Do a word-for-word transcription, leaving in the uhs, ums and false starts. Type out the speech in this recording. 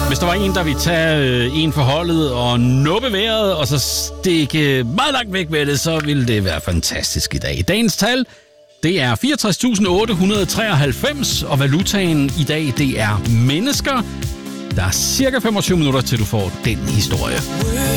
Hvis der var en, der ville tage øh, en for holdet og nuppe vejret, og så stikke meget langt væk med det, så ville det være fantastisk i dag. Dagens tal, det er fireogtres tusind otte hundrede treoghalvfems, og valutaen i dag, det er mennesker. Der er cirka femogtyve minutter, til du får den historie.